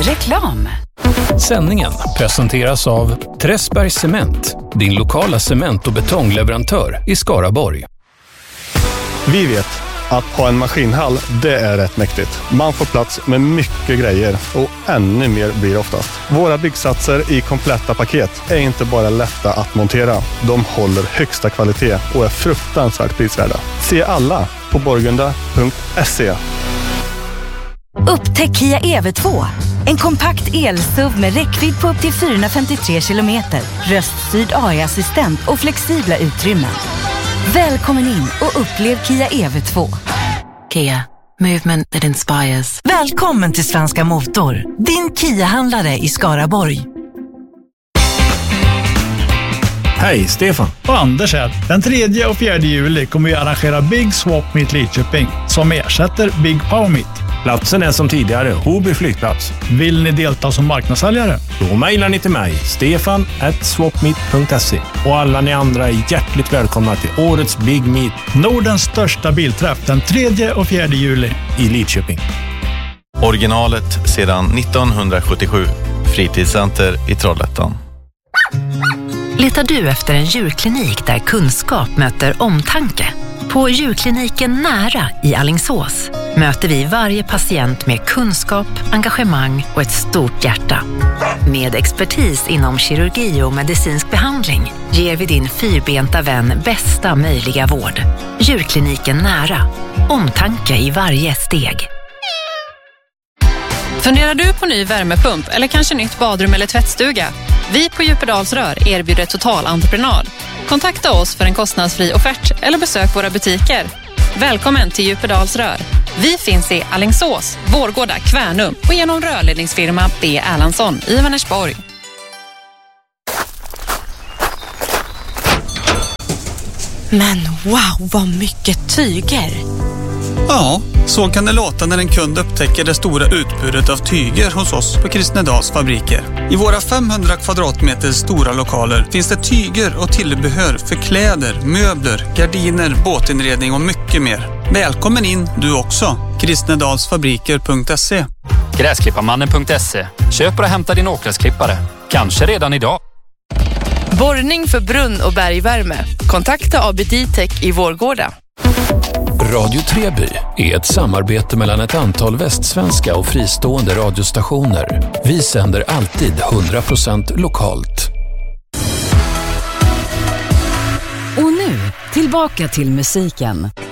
Reklam. Sändningen presenteras av Träsbergs Cement, din lokala cement- och betongleverantör i Skaraborg. Vi vet att ha en maskinhall, det är rätt mäktigt. Man får plats med mycket grejer och ännu mer blir oftast. Våra byggsatser i kompletta paket är inte bara lätta att montera. De håller högsta kvalitet och är fruktansvärt prisvärda. Se alla på borgunda.se. Upptäck Kia EV2. En kompakt el-SUV med räckvidd på upp till 453 kilometer, röststyrd AI-assistent och flexibla utrymmen. Välkommen in och upplev Kia EV2. Kia, movement that inspires. Välkommen till Svenska Motor, din Kia-handlare i Skaraborg. Hej, Stefan. Och Anders här. Den 3 och 4 juli kommer vi arrangera Big Swap Meet Lidköping som ersätter Big Power Meet. Platsen är som tidigare, Hoby flygplats. Vill ni delta som marknadssäljare? Då mejlar ni till mig, stefan@swapmeet.se. Och alla ni andra är hjärtligt välkomna till årets Big Meet. Nordens största bilträff den 3 och 4 juli i Lidköping. Originalet sedan 1977. Fritidscenter i Trollhättan. Letar du efter en djurklinik där kunskap möter omtanke? På djurkliniken Nära i Alingsås möter vi varje patient med kunskap, engagemang och ett stort hjärta. Med expertis inom kirurgi och medicinsk behandling ger vi din fyrbenta vän bästa möjliga vård. Djurkliniken Nära. Omtanke i varje steg. Funderar du på ny värmepump eller kanske nytt badrum eller tvättstuga? Vi på Djupedalsrör erbjuder totalentreprenad. Kontakta oss för en kostnadsfri offert eller besök våra butiker. Välkommen till Djupedalsrör. Vi finns i Alingsås, Vårgårda, Kvärnum och genom rörledningsfirma B. Erlandsson i Vänersborg. Men wow, vad mycket tyger! Ja, så kan det låta när en kund upptäcker det stora utbudet av tyger hos oss på Kristnedals fabriker. I våra 500 kvadratmeter stora lokaler finns det tyger och tillbehör för kläder, möbler, gardiner, båtinredning och mycket mer. Välkommen in du också. Kristnedalsfabriker.se. Gräsklipparmannen.se. Köp och hämta din åkgräsklippare. Kanske redan idag. Borrning för brunn- och bergvärme. Kontakta AB Ditech i Vårgårda. Radio Treby är ett samarbete mellan ett antal västsvenska och fristående radiostationer. Vi sänder alltid 100% lokalt. Och nu, tillbaka till musiken.